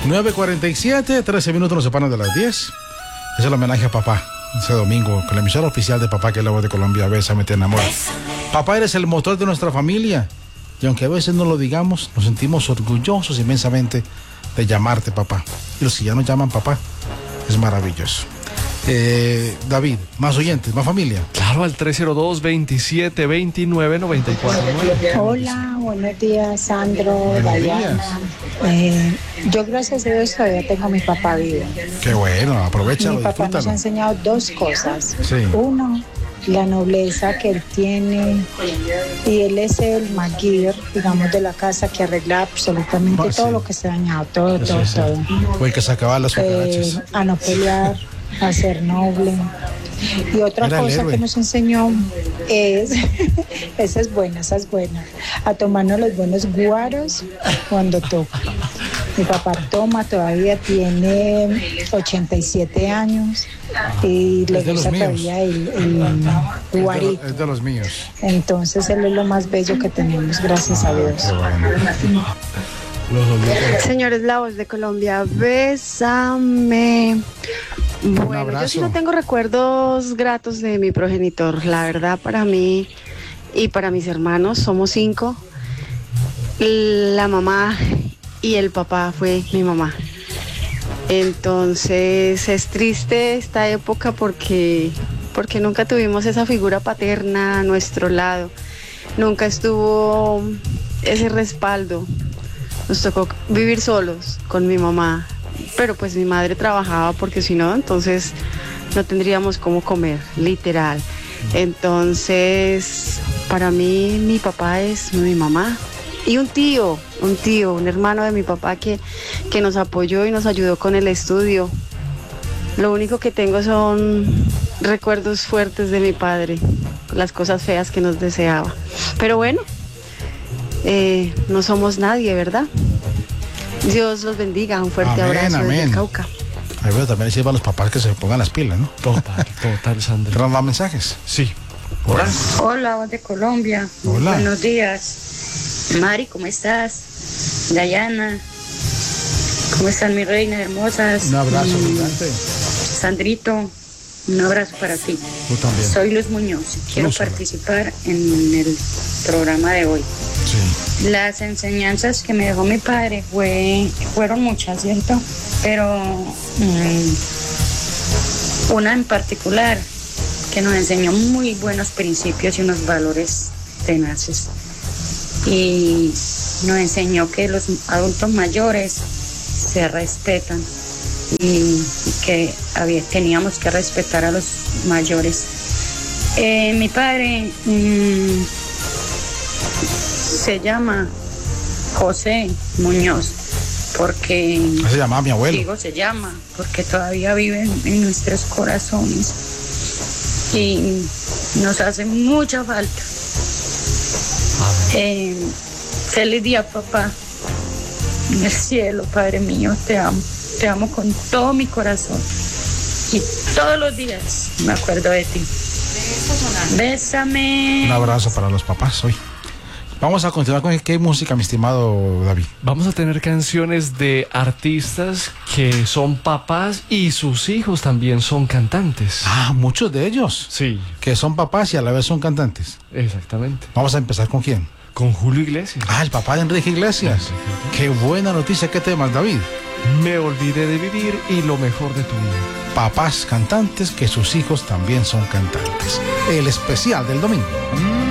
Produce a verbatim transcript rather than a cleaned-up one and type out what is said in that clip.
nueve cuarenta y siete, trece minutos nos separan de las diez. Es el homenaje a papá, ese domingo, con la emisora oficial de papá, que es la voz de Colombia. Bésame, te enamoro. Papá, eres el motor de nuestra familia. Y aunque a veces no lo digamos, nos sentimos orgullosos inmensamente de llamarte papá. Y los que ya nos llaman papá, es maravilloso. Eh, David, más oyentes, más familia. Claro, al tres cero dos, veintisiete veintinueve, noventa y cuatro nueve. Hola, buenos días, Sandro, Dayana. Eh, yo, gracias a Dios, todavía tengo a mi papá vivo. Qué bueno, aprovechalo, Mi papá disfrútalo. nos ha enseñado dos cosas. Sí. Uno, la nobleza que él tiene, y él es el MacGyver, digamos, de la casa, que arregla absolutamente Ah, sí. todo lo que se ha dañado, todo, Sí, todo, sí. todo. Fue el que sacaba las cucarachas. Eh, a no pelear, a ser noble. Y otra Era el cosa héroe. que nos enseñó es, esa es buena, esa es buena, a tomarnos los buenos guaros cuando toca. Mi papá toma, todavía tiene ochenta y siete años y le Es de los gusta míos. todavía el, el Es de, lo- guarito. es de los míos. Entonces él es lo más bello que tenemos, gracias a Dios. Qué bueno. Los oyentes. Señores, la voz de Colombia, bésame. Bueno, yo abrazo. sí no tengo recuerdos gratos de mi progenitor. La verdad, para mí y para mis hermanos, somos cinco. La mamá y el papá fue mi mamá. Entonces es triste esta época porque, porque nunca tuvimos esa figura paterna a nuestro lado. Nunca estuvo ese respaldo. Nos tocó vivir solos con mi mamá, pero pues mi madre trabajaba porque si no, entonces no tendríamos cómo comer, literal. Entonces, para mí mi papá es mi mamá y un tío, un tío, un hermano de mi papá que, que nos apoyó y nos ayudó con el estudio. Lo único que tengo son recuerdos fuertes de mi padre, las cosas feas que nos deseaba. Pero bueno, Eh, no somos nadie, ¿verdad? Dios los bendiga, un fuerte Amén, abrazo desde amén. el Cauca. Ahí veo, también les sirve a los papás que se pongan las pilas, ¿no? Total, total, Sandra. ¿Tenemos más mensajes? Sí. Hola. Hola, voz de Colombia. Hola. Buenos días. Mari, ¿cómo estás? Dayana, ¿cómo están mis reinas hermosas? Un abrazo Mm, gigante. Sandrito, un abrazo para ti. Tú también. Soy Luz Muñoz. Quiero Luz, hola. participar en el programa de hoy. Sí. Las enseñanzas que me dejó mi padre fue, fueron muchas, ¿cierto? Pero mm, una en particular que nos enseñó muy buenos principios y unos valores tenaces. Y nos enseñó que los adultos mayores se respetan y, y que había, teníamos que respetar a los mayores. Eh, mi padre mm, se llama José Muñoz, porque Así se llamaba mi abuelo. digo se llama, porque todavía vive en, en nuestros corazones y nos hace mucha falta. Eh, feliz día, papá. En el cielo, Padre mío, te amo. Te amo con todo mi corazón. Y todos los días me acuerdo de ti. Bésame. Un abrazo para los papás hoy. Vamos a continuar con qué música, mi estimado David. Vamos a tener canciones de artistas que son papás y sus hijos también son cantantes. Ah, muchos de ellos. Sí, Que son papás y a la vez son cantantes. exactamente. Vamos a empezar con quién. Con Julio Iglesias. Ah, el papá de Enrique Iglesias. Qué buena noticia. ¿Qué temas, David? Me olvidé de vivir y lo mejor de tu vida. Papás cantantes que sus hijos también son cantantes. El especial del domingo.